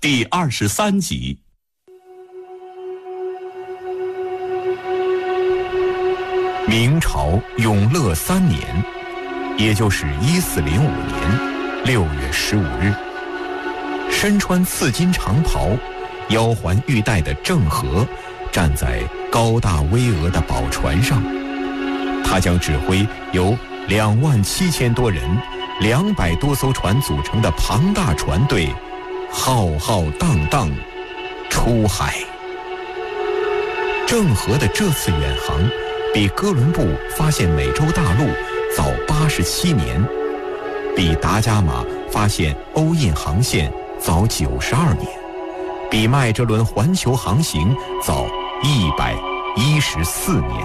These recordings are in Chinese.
第23集。明朝永乐3年，也就是1405年6月15日，身穿刺金长袍、腰环玉带的郑和站在高大巍峨的宝船上，他将指挥由27000多人、200多艘船组成的庞大船队，浩浩荡荡出海。郑和的这次远航比哥伦布发现美洲大陆早87年，比达伽马发现欧印航线早92年，比麦哲伦环球航行早114年。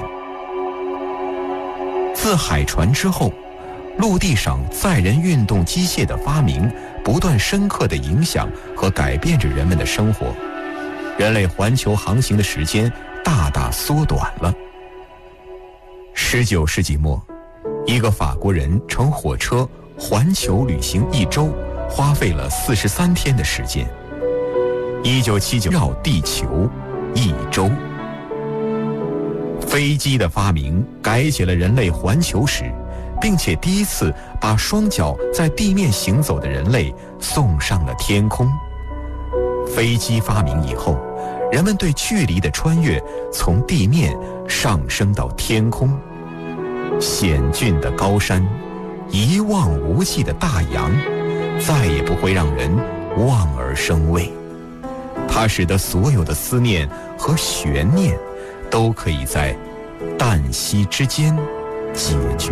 自海船之后，陆地上载人运动机械的发明不断深刻地影响和改变着人们的生活，人类环球航行的时间大大缩短了。19世纪末，一个法国人乘火车环球旅行1周，花费了43天的时间。1979绕地球1周。飞机的发明改写了人类环球史，并且第一次把双脚在地面行走的人类送上了天空。飞机发明以后，人们对距离的穿越从地面上升到天空。险峻的高山，一望无际的大洋，再也不会让人望而生畏。它使得所有的思念和悬念都可以在旦夕之间解决，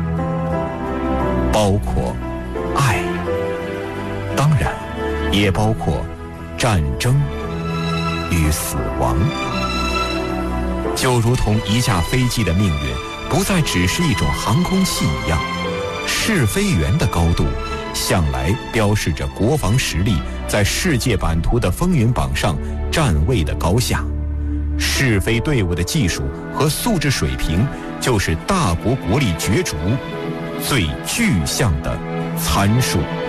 包括爱，当然也包括战争与死亡。就如同一架飞机的命运不再只是一种航空器一样，试飞员的高度向来标示着国防实力在世界版图的风云榜上站位的高下。试飞队伍的技术和素质水平，就是大国国力角逐最具象的参数。